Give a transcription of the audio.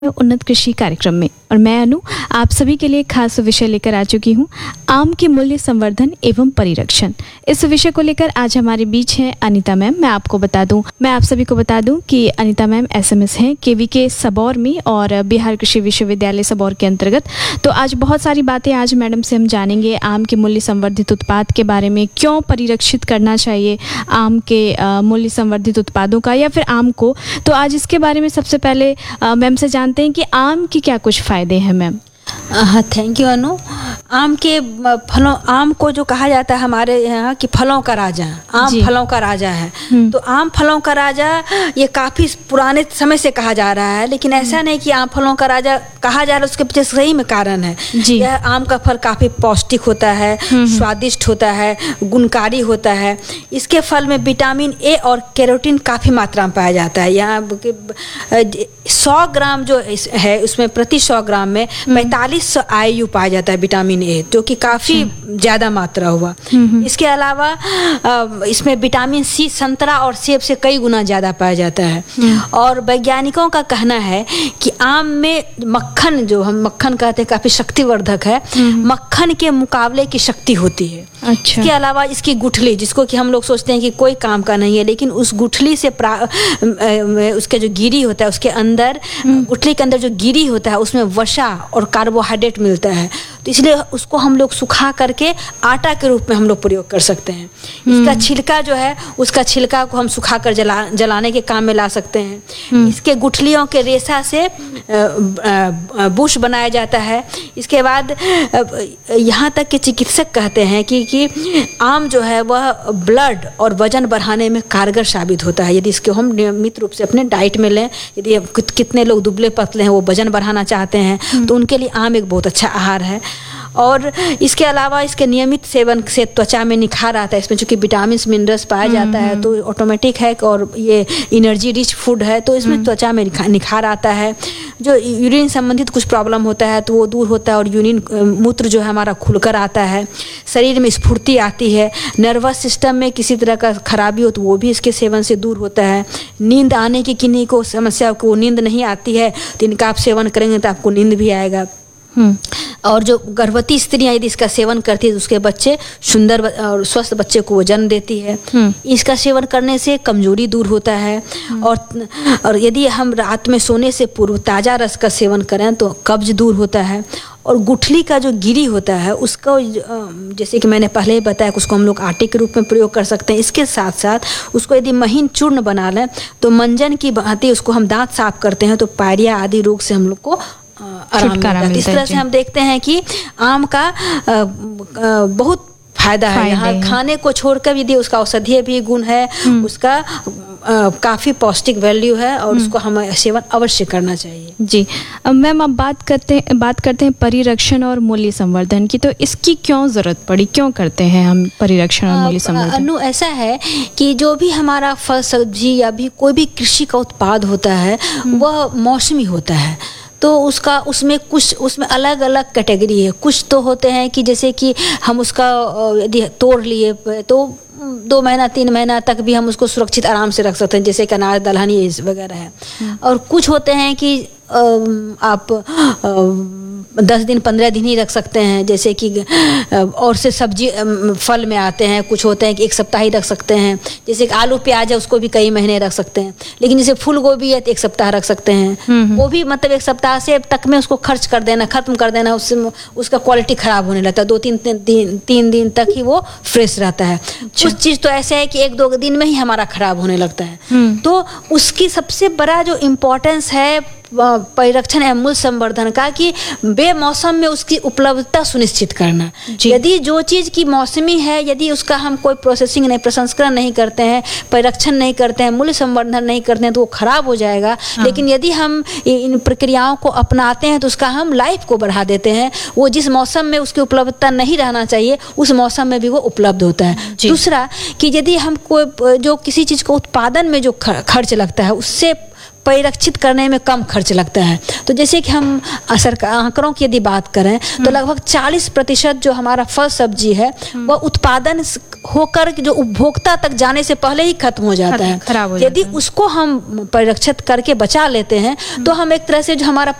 उन्नत कृषि कार्यक्रम में और मैं अनु आप सभी के लिए खास विषय लेकर आ चुकी हूँ, आम के मूल्य संवर्धन एवं परिरक्षण। इस विषय को लेकर आज हमारे बीच हैं अनीता मैम। मैं आप सभी को बता दूं कि अनीता मैम एसएमएस हैं केवीके सबौर में और बिहार कृषि विश्वविद्यालय सबौर के अंतर्गत। तो आज बहुत सारी बातें आज मैडम से हम जानेंगे आम के मूल्य संवर्धित उत्पाद के बारे में, क्यों परिरक्षित करना चाहिए आम के मूल्य संवर्धित उत्पादों का या फिर आम को। तो आज इसके बारे में सबसे पहले मैम से जानते हैं कि आम के क्या कुछ फायदे हैं मैम। हाँ, थैंक यू अनु। आम को जो कहा जाता है हमारे यहाँ कि फलों का राजा, आम फलों का राजा है। तो आम फलों का राजा ये काफ़ी पुराने समय से कहा जा रहा है, लेकिन ऐसा नहीं कि आम फलों का राजा कहा जा रहा है, उसके पीछे सही में कारण है। यह आम का फल काफ़ी पौष्टिक होता है, स्वादिष्ट होता है, गुणकारी होता है। इसके फल में विटामिन ए और कैरोटीन काफ़ी मात्रा में पाया जाता है। यहाँ 100 ग्राम जो है उसमें प्रति 100 ग्राम में 4500 IU पाया जाता है विटामिन ए, जो कि काफ़ी ज़्यादा मात्रा हुआ। इसके अलावा इसमें विटामिन सी संतरा और सेब से कई गुना ज़्यादा पाया जाता है। और वैज्ञानिकों का कहना है कि आम में मक्खन, जो हम मक्खन कहते हैं, काफ़ी शक्तिवर्धक है। मक्खन के मुकाबले की शक्ति होती है। अच्छा। इसके अलावा इसकी गुठली, जिसको कि हम लोग सोचते हैं कि कोई काम का नहीं है, लेकिन उस गुठली से उसके जो गिरी होता है, उसके अंदर गुठली के अंदर जो गिरी होता है उसमें वसा और कार्बोहाइड्रेट मिलता है। तो इसलिए उसको हम लोग सुखा करके आटा के रूप में हम लोग प्रयोग कर सकते हैं। इसका छिलका जो है, उसका छिलका को हम सुखा कर जलाने के काम में ला सकते हैं। इसके गुठलियों के रेशा से बुश बनाया जाता है। इसके बाद यहाँ तक कि चिकित्सक कहते हैं कि आम जो है वह ब्लड और वजन बढ़ाने में कारगर साबित होता है, यदि इसको हम नियमित रूप से अपने डाइट में लें। यदि कितने लोग दुबले पतले हैं, वो वजन बढ़ाना चाहते हैं, तो उनके लिए आम एक बहुत अच्छा आहार है। और इसके अलावा इसके नियमित सेवन से त्वचा में निखार आता है। इसमें चूंकि विटामिन मिनरल्स पाया जाता है, तो ऑटोमेटिक है और ये एनर्जी रिच फूड है, तो इसमें त्वचा में निखार आता है। जो यूरिन संबंधित कुछ प्रॉब्लम होता है तो वो दूर होता है और यूरिन मूत्र जो है हमारा खुलकर आता है। शरीर में स्फूर्ति आती है। नर्वस सिस्टम में किसी तरह का खराबी हो तो वो भी इसके सेवन से दूर होता है। नींद आने की किन्हीं को समस्या को नींद नहीं आती है, तो इनका आप सेवन करेंगे तो आपको नींद भी आएगा। और जो गर्भवती स्त्रियां यदि इसका सेवन करती है तो उसके बच्चे सुंदर और स्वस्थ बच्चे को वो जन्म देती है। इसका सेवन करने से कमजोरी दूर होता है। और यदि हम रात में सोने से पूर्व ताज़ा रस का सेवन करें तो कब्ज दूर होता है। और गुठली का जो गिरी होता है उसको, जैसे कि मैंने पहले ही बताया, उसको हम लोग आटे के रूप में प्रयोग कर सकते हैं। इसके साथ साथ उसको यदि महीन चूर्ण बना लें तो मंजन की भांति उसको हम दांत साफ करते हैं तो पायरिया आदि रोग से हम लोग को आराम मिलता है। इस तरह से हम देखते हैं कि आम का बहुत फायदा है। यहाँ खाने को छोड़कर यदि उसका औषधीय भी गुण है, उसका काफ़ी पौष्टिक वैल्यू है और उसको हमें सेवन अवश्य करना चाहिए। जी मैम, अब बात करते हैं परिरक्षण और मूल्य संवर्धन की। तो इसकी क्यों ज़रूरत पड़ी, क्यों करते हैं हम परिरक्षण और मूल्य संवर्धन? अनु, ऐसा है कि जो भी हमारा फल सब्जी या भी कोई भी कृषि का उत्पाद होता है वह मौसमी होता है। तो उसमें अलग अलग कैटेगरी है। कुछ तो होते हैं कि जैसे कि हम उसका यदि तोड़ लिए तो 2 महीना 3 महीना तक भी हम उसको सुरक्षित आराम से रख सकते हैं, जैसे कि अनाज दलहन ये वगैरह है। और कुछ होते हैं कि आप 10 दिन 15 दिन ही रख सकते हैं, जैसे कि और से सब्जी फल में आते हैं। कुछ होते हैं कि 1 सप्ताह ही रख सकते हैं, जैसे कि आलू प्याज है उसको भी कई महीने रख सकते हैं। लेकिन जैसे फूल गोभी है तो 1 सप्ताह रख सकते हैं। वो भी मतलब 1 सप्ताह से तक में उसको खर्च कर देना, खत्म कर देना, उससे उसका क्वालिटी खराब होने लगता है। 2-3 दिन तक ही वो फ्रेश रहता है। कुछ चीज़ तो ऐसे है कि 1-2 दिन में ही हमारा खराब होने लगता है। तो उसकी सबसे बड़ा जो इम्पोर्टेंस है परिरक्षण एवं मूल्य संवर्धन का, कि बेमौसम में उसकी उपलब्धता सुनिश्चित करना। यदि जो चीज़ की मौसमी है, यदि उसका हम कोई प्रोसेसिंग नहीं, प्रसंस्करण नहीं करते हैं, परिरक्षण नहीं करते हैं, मूल्य संवर्धन नहीं करते हैं, तो वो खराब हो जाएगा। लेकिन यदि हम इन प्रक्रियाओं को अपनाते हैं तो उसका हम लाइफ को बढ़ा देते हैं। वो जिस मौसम में उसकी उपलब्धता नहीं रहना चाहिए उस मौसम में भी वो उपलब्ध होता है। दूसरा कि यदि हम कोई जो किसी चीज़ को उत्पादन में जो खर्च लगता है उससे परिरक्षित करने में कम खर्च लगता है। तो जैसे कि हम आंकड़ों की यदि बात करें तो लगभग 40% जो हमारा फल सब्जी है वह उत्पादन होकर जो उपभोक्ता तक जाने से पहले ही खत्म हो जाता है। यदि उसको हम परिरक्षित करके बचा लेते हैं तो हम एक तरह से जो हमारा